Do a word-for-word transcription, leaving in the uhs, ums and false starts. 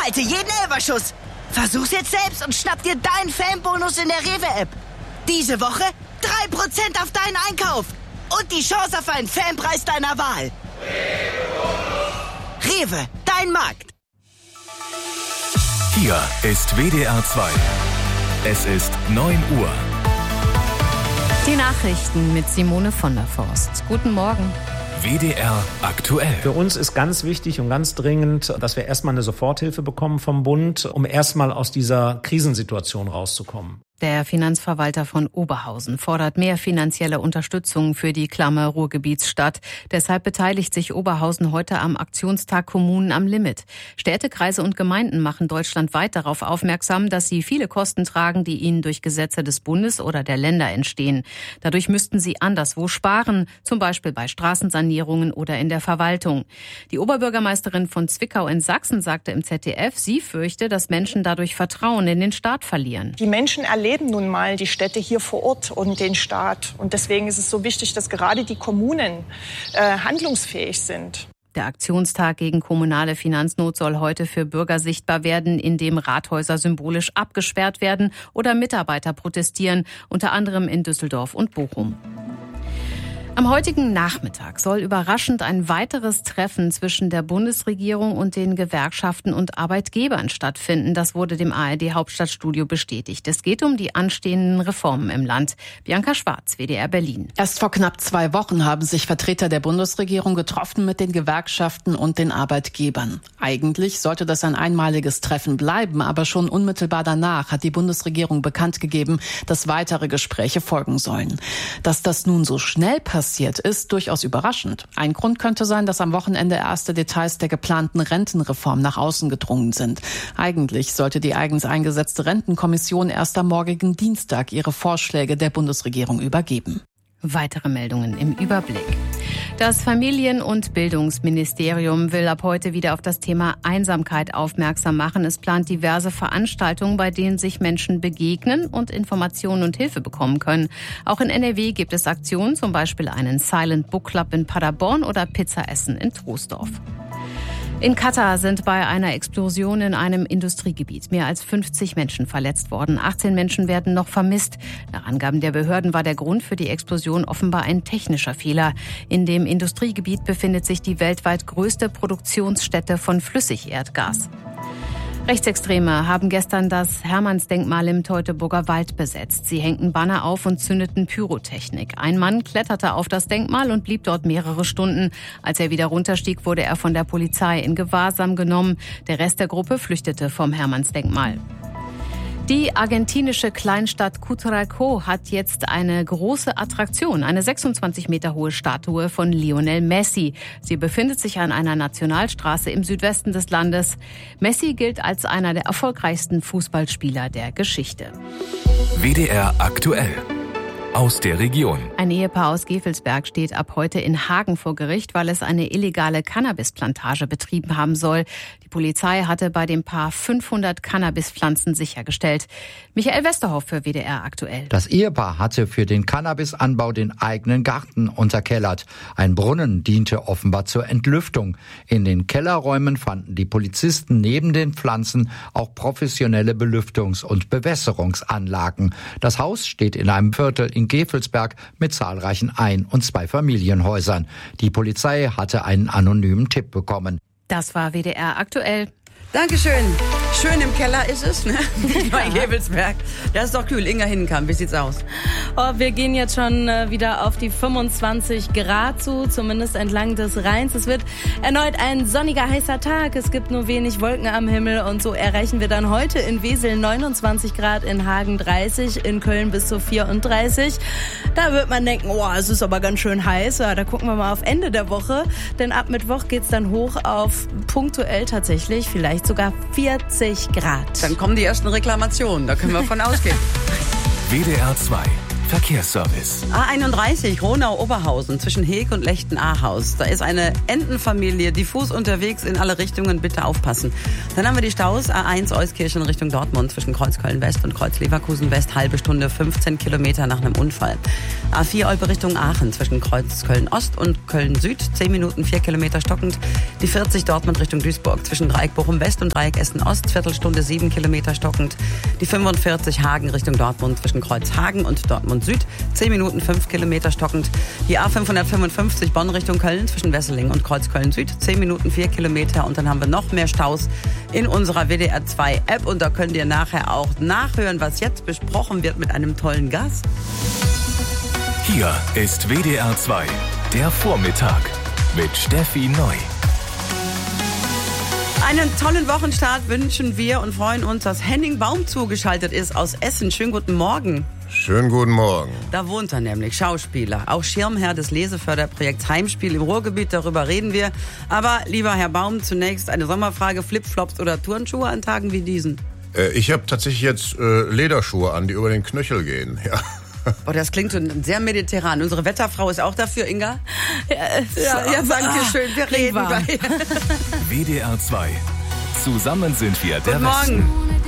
Halte jeden Elferschuss. Versuch's jetzt selbst und schnapp dir deinen Fanbonus in der Rewe-App. Diese Woche drei Prozent auf deinen Einkauf. Und die Chance auf einen Fanpreis deiner Wahl. Rewe, dein Markt. Hier ist W D R zwei. Es ist neun Uhr. Die Nachrichten mit Simone von der Forst. Guten Morgen. W D R aktuell. Für uns ist ganz wichtig und ganz dringend, dass wir erstmal eine Soforthilfe bekommen vom Bund, um erstmal aus dieser Krisensituation rauszukommen. Der Finanzverwalter von Oberhausen fordert mehr finanzielle Unterstützung für die klamme Ruhrgebietsstadt. Deshalb beteiligt sich Oberhausen heute am Aktionstag Kommunen am Limit. Städte, Kreise und Gemeinden machen deutschlandweit darauf aufmerksam, dass sie viele Kosten tragen, die ihnen durch Gesetze des Bundes oder der Länder entstehen. Dadurch müssten sie anderswo sparen, zum Beispiel bei Straßensanierungen oder in der Verwaltung. Die Oberbürgermeisterin von Zwickau in Sachsen sagte im Z D F, sie fürchte, dass Menschen dadurch Vertrauen in den Staat verlieren. Die Menschen erleben nun mal die Städte hier vor Ort und den Staat. Und deswegen ist es so wichtig, dass gerade die Kommunen äh, handlungsfähig sind. Der Aktionstag gegen kommunale Finanznot soll heute für Bürger sichtbar werden, indem Rathäuser symbolisch abgesperrt werden oder Mitarbeiter protestieren, unter anderem in Düsseldorf und Bochum. Am heutigen Nachmittag soll überraschend ein weiteres Treffen zwischen der Bundesregierung und den Gewerkschaften und Arbeitgebern stattfinden. Das wurde dem A R D-Hauptstadtstudio bestätigt. Es geht um die anstehenden Reformen im Land. Bianca Schwarz, W D R Berlin. Erst vor knapp zwei Wochen haben sich Vertreter der Bundesregierung getroffen mit den Gewerkschaften und den Arbeitgebern. Eigentlich sollte das ein einmaliges Treffen bleiben, aber schon unmittelbar danach hat die Bundesregierung bekannt gegeben, dass weitere Gespräche folgen sollen. Dass das nun so schnell passiert, passiert ist, durchaus überraschend. Ein Grund könnte sein, dass am Wochenende erste Details der geplanten Rentenreform nach außen gedrungen sind. Eigentlich sollte die eigens eingesetzte Rentenkommission erst am morgigen Dienstag ihre Vorschläge der Bundesregierung übergeben. Weitere Meldungen im Überblick. Das Familien- und Bildungsministerium will ab heute wieder auf das Thema Einsamkeit aufmerksam machen. Es plant diverse Veranstaltungen, bei denen sich Menschen begegnen und Informationen und Hilfe bekommen können. Auch in N R W gibt es Aktionen, zum Beispiel einen Silent Book Club in Paderborn oder Pizzaessen in Troisdorf. In Katar sind bei einer Explosion in einem Industriegebiet mehr als fünfzig Menschen verletzt worden. achtzehn Menschen werden noch vermisst. Nach Angaben der Behörden war der Grund für die Explosion offenbar ein technischer Fehler. In dem Industriegebiet befindet sich die weltweit größte Produktionsstätte von Flüssigerdgas. Rechtsextreme haben gestern das Hermannsdenkmal im Teutoburger Wald besetzt. Sie hängten Banner auf und zündeten Pyrotechnik. Ein Mann kletterte auf das Denkmal und blieb dort mehrere Stunden. Als er wieder runterstieg, wurde er von der Polizei in Gewahrsam genommen. Der Rest der Gruppe flüchtete vom Hermannsdenkmal. Die argentinische Kleinstadt Cutralcó hat jetzt eine große Attraktion, eine sechsundzwanzig Meter hohe Statue von Lionel Messi. Sie befindet sich an einer Nationalstraße im Südwesten des Landes. Messi gilt als einer der erfolgreichsten Fußballspieler der Geschichte. W D R aktuell. Aus der Region. Ein Ehepaar aus Gevelsberg steht ab heute in Hagen vor Gericht, weil es eine illegale Cannabisplantage betrieben haben soll. Die Polizei hatte bei dem Paar fünfhundert Cannabispflanzen sichergestellt. Michael Westerhoff für W D R aktuell. Das Ehepaar hatte für den Cannabisanbau den eigenen Garten unterkellert. Ein Brunnen diente offenbar zur Entlüftung. In den Kellerräumen fanden die Polizisten neben den Pflanzen auch professionelle Belüftungs- und Bewässerungsanlagen. Das Haus steht in einem Viertel in Gevelsberg mit zahlreichen Ein- und Zweifamilienhäusern. Die Polizei hatte einen anonymen Tipp bekommen. Das war W D R aktuell. Dankeschön. Schön im Keller ist es, ne? Nicht nur in Gevelsberg. Das ist doch kühl. Inga Hinnenkamp, wie sieht's aus? Oh, wir gehen jetzt schon äh, wieder auf die fünfundzwanzig Grad zu, zumindest entlang des Rheins. Es wird erneut ein sonniger, heißer Tag. Es gibt nur wenig Wolken am Himmel und so erreichen wir dann heute in Wesel neunundzwanzig Grad, in Hagen dreißig, in Köln bis zu vierunddreißig. Da wird man denken, oh, es ist aber ganz schön heiß. Ja, da gucken wir mal auf Ende der Woche, denn ab Mittwoch geht's dann hoch auf punktuell tatsächlich vielleicht sogar vierzig Grad. Dann kommen die ersten Reklamationen, da können wir von ausgehen. W D R zwei. Verkehrsservice. A einunddreißig, Ronau-Oberhausen, zwischen Heeg und Lechten-Ahaus. Da ist eine Entenfamilie diffus unterwegs in alle Richtungen, bitte aufpassen. Dann haben wir die Staus, A eins Euskirchen Richtung Dortmund, zwischen Kreuzköln-West und Kreuz-Leverkusen-West, halbe Stunde, fünfzehn Kilometer nach einem Unfall. A vier Olpe Richtung Aachen, zwischen Kreuzköln-Ost und Köln-Süd, zehn Minuten, vier Kilometer stockend. Die vierzig Dortmund Richtung Duisburg, zwischen Dreieck Bochum-West und Dreieck Essen-Ost, Viertelstunde, sieben Kilometer stockend. Die fünfundvierzig Hagen Richtung Dortmund, zwischen Kreuzhagen und Dortmund Süd, zehn Minuten, fünf Kilometer stockend. Die A fünfhundertfünfundfünfzig Bonn Richtung Köln zwischen Wesseling und Kreuzköln Süd, zehn Minuten, vier Kilometer. Und dann haben wir noch mehr Staus in unserer W D R zwei App. Und da könnt ihr nachher auch nachhören, was jetzt besprochen wird mit einem tollen Gast. Hier ist W D R zwei, der Vormittag mit Steffi Neu. Einen tollen Wochenstart wünschen wir und freuen uns, dass Henning Baum zugeschaltet ist aus Essen. Schönen guten Morgen. Schönen guten Morgen. Da wohnt er nämlich, Schauspieler, auch Schirmherr des Leseförderprojekts Heimspiel im Ruhrgebiet, darüber reden wir. Aber lieber Herr Baum, zunächst eine Sommerfrage, Flipflops oder Turnschuhe an Tagen wie diesen? Äh, ich habe tatsächlich jetzt äh, Lederschuhe an, die über den Knöchel gehen, ja. Oh, das klingt schon sehr mediterran. Unsere Wetterfrau ist auch dafür, Inga? Ja, ja, ja danke schön. Wir reden bei. W D R zwei. Zusammen sind wir der Guten Morgen. Westen.